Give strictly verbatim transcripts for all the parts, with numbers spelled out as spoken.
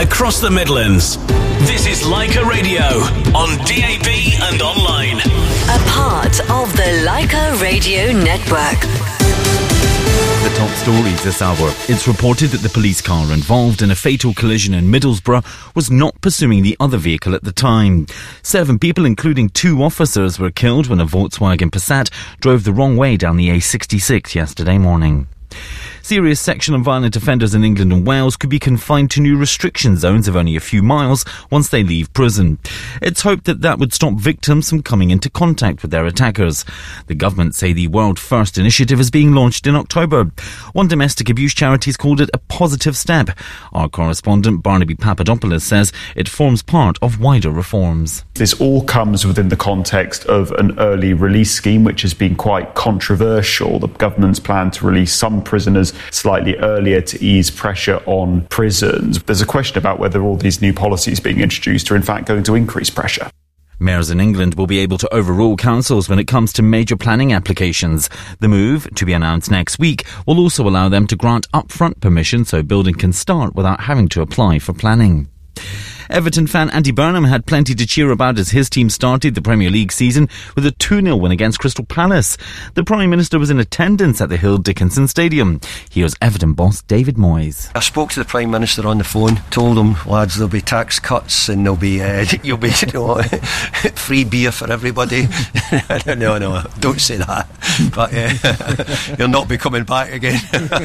across the Midlands. This is Leica Radio on D A B and online. A part of the Leica Radio Network. The top stories this hour. It's reported that the police car involved in a fatal collision in Middlesbrough was not pursuing the other vehicle at the time. Seven people, including two officers, were killed when a Volkswagen Passat drove the wrong way down the A sixty-six yesterday morning. Serious sexual and violent offenders in England and Wales could be confined to new restriction zones of only a few miles once they leave prison. It's hoped that that would stop victims from coming into contact with their attackers. The government say the World First initiative is being launched in October. One domestic abuse charity has called it a positive step. Our correspondent Barnaby Papadopoulos says it forms part of wider reforms. This all comes within the context of an early release scheme which has been quite controversial. The government's plan to release some prisoners slightly earlier to ease pressure on prisons. There's a question about whether all these new policies being introduced are in fact going to increase pressure. Mayors in England will be able to overrule councils when it comes to major planning applications. The move, to be announced next week, will also allow them to grant upfront permission so building can start without having to apply for planning. Everton fan Andy Burnham had plenty to cheer about as his team started the Premier League season with a two nil win against Crystal Palace. The Prime Minister was in attendance at the Hill Dickinson Stadium. Here's Everton boss David Moyes. I spoke to the Prime Minister on the phone, told him, lads, there'll be tax cuts and there'll be, uh, you'll be, you know, free beer for everybody. no, no, don't say that. But uh, you'll not be coming back again.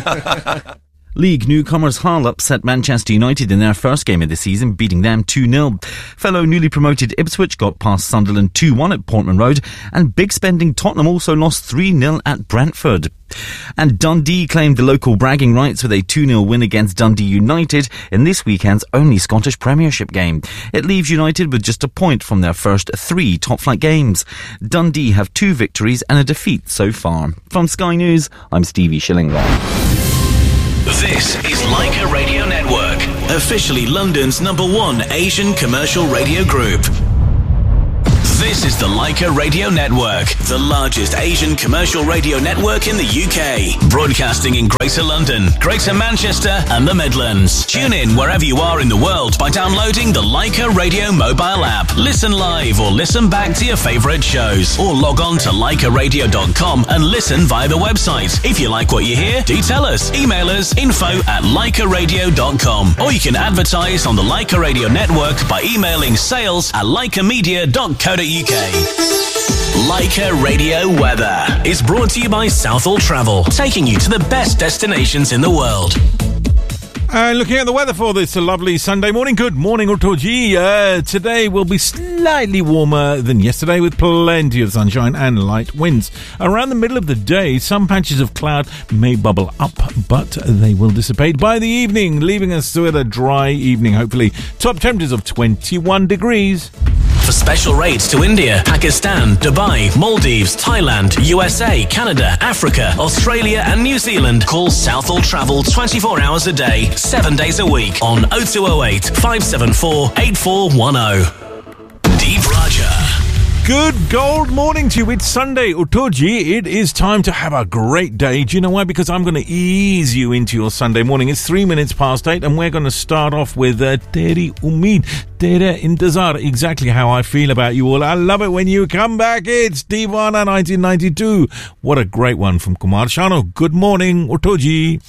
League newcomers Hull upset Manchester United in their first game of the season, beating them two nil. Fellow newly promoted Ipswich got past Sunderland two one at Portman Road, and big spending Tottenham also lost three nil at Brentford. And Dundee claimed the local bragging rights with a two nil win against Dundee United in this weekend's only Scottish Premiership game. It leaves United with just a point from their first three top-flight games. Dundee have two victories and a defeat so far. From Sky News, I'm Stevie Shillinglaw. This is Leica Radio Network, officially London's number one Asian commercial radio group. This is the Leica Radio Network, the largest Asian commercial radio network in the U K. Broadcasting in Greater London, Greater Manchester and the Midlands. Tune in wherever you are in the world by downloading the Leica Radio mobile app. Listen live or listen back to your favourite shows. Or log on to leica radio dot com and listen via the website. If you like what you hear, do tell us. Email us info at leica radio dot com. Or you can advertise on the Leica Radio Network by emailing sales at leica media dot co dot uk. Leica Radio Weather is brought to you by Southall Travel, taking you to the best destinations in the world. And looking at the weather for this lovely Sunday morning. Good morning, Otoji. Uh, today will be slightly warmer than yesterday with plenty of sunshine and light winds. Around the middle of the day, some patches of cloud may bubble up, but they will dissipate by the evening, leaving us with a dry evening, hopefully. Top temperatures of twenty-one degrees. For special rates to India, Pakistan, Dubai, Maldives, Thailand, U S A, Canada, Africa, Australia and New Zealand, call Southall Travel twenty-four hours a day, seven days a week on oh two oh eight, five seven four, eight four one oh. Deep Raja. Good gold morning to you. It's Sunday, Utoji. It is time to have a great day. Do you know why? Because I'm going to ease you into your Sunday morning. It's three minutes past eight, and we're going to start off with uh, Teri Umeed, Tere Intezar. Exactly how I feel about you all. I love it when you come back. It's Divana nineteen ninety-two. What a great one from Kumar Sanu. Good morning, Utoji.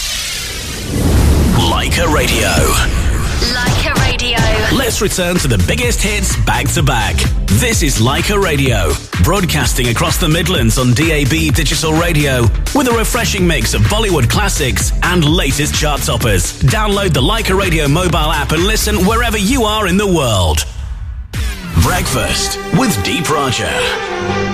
Leica Radio. Leica Radio. Let's return to the biggest hits back to back. This is Leica Radio, broadcasting across the Midlands on D A B Digital Radio with a refreshing mix of Bollywood classics and latest chart toppers. Download the Leica Radio mobile app and listen wherever you are in the world. Breakfast with Deep Raja.